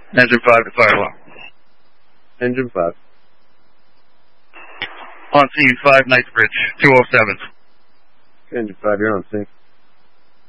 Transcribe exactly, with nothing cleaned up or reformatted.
Engine five to fire alarm. Engine five. On scene five, Knightsbridge, two oh seven. Engine five, you're on scene.